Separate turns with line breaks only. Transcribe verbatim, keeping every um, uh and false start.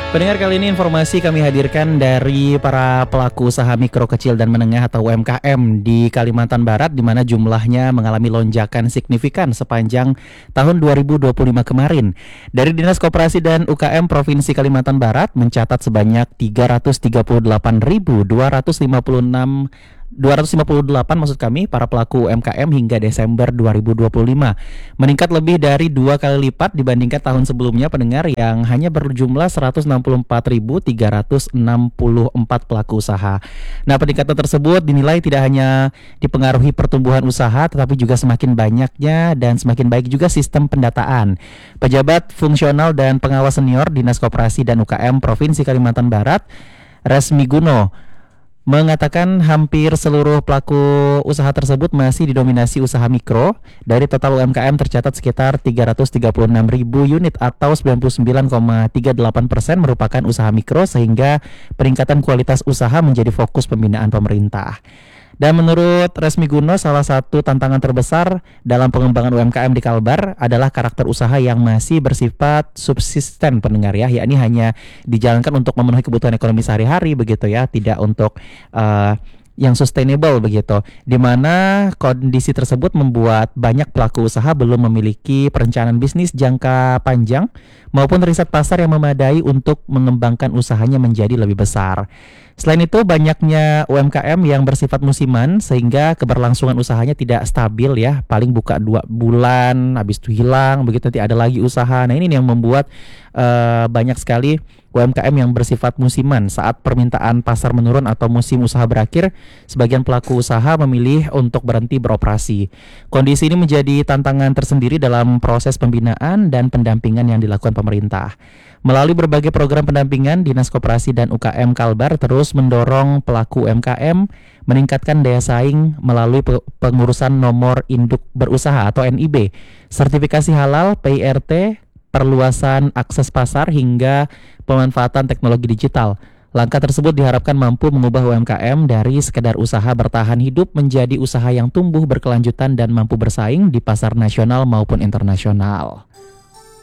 Pendengar, kali ini informasi kami hadirkan dari para pelaku usaha mikro kecil dan menengah atau U M K M di Kalimantan Barat, di mana jumlahnya mengalami lonjakan signifikan sepanjang tahun dua ribu dua puluh lima kemarin. Dari Dinas Koperasi dan U K M Provinsi Kalimantan Barat mencatat sebanyak tiga ratus tiga puluh delapan ribu dua ratus lima puluh enam dua ratus lima puluh delapan maksud kami para pelaku U M K M hingga Desember dua ribu dua puluh lima, meningkat lebih dari dua kali lipat dibandingkan tahun sebelumnya, pendengar, yang hanya berjumlah seratus enam puluh empat ribu tiga ratus enam puluh empat pelaku usaha. Nah, peningkatan tersebut dinilai tidak hanya dipengaruhi pertumbuhan usaha, tetapi juga semakin banyaknya dan semakin baik juga sistem pendataan. Pejabat fungsional dan pengawas senior Dinas Koperasi dan U K M Provinsi Kalimantan Barat, Resmi Guno, mengatakan hampir seluruh pelaku usaha tersebut masih didominasi usaha mikro. Dari total U M K M tercatat sekitar tiga ratus tiga puluh enam ribu unit atau sembilan puluh sembilan koma tiga delapan persen merupakan usaha mikro, sehingga peningkatan kualitas usaha menjadi fokus pembinaan pemerintah. Dan menurut Resmi Guno, salah satu tantangan terbesar dalam pengembangan U M K M di Kalbar adalah karakter usaha yang masih bersifat subsisten, pendengar ya, yakni hanya dijalankan untuk memenuhi kebutuhan ekonomi sehari-hari begitu ya, tidak untuk uh, yang sustainable begitu, di mana kondisi tersebut membuat banyak pelaku usaha belum memiliki perencanaan bisnis jangka panjang maupun riset pasar yang memadai untuk mengembangkan usahanya menjadi lebih besar. Selain itu, banyaknya U M K M yang bersifat musiman sehingga keberlangsungan usahanya tidak stabil ya, paling buka dua bulan habis itu hilang begitu, nanti ada lagi usaha. Nah, ini yang membuat uh, banyak sekali U M K M yang bersifat musiman. Saat permintaan pasar menurun atau musim usaha berakhir, sebagian pelaku usaha memilih untuk berhenti beroperasi. Kondisi ini menjadi tantangan tersendiri dalam proses pembinaan dan pendampingan yang dilakukan pemerintah. Melalui berbagai program pendampingan, Dinas Koperasi dan U K M Kalbar terus mendorong pelaku U M K M meningkatkan daya saing melalui pengurusan nomor induk berusaha atau N I B, sertifikasi halal, P I R T, perluasan akses pasar hingga pemanfaatan teknologi digital. Langkah tersebut diharapkan mampu mengubah U M K M dari sekedar usaha bertahan hidup menjadi usaha yang tumbuh berkelanjutan dan mampu bersaing di pasar nasional maupun internasional.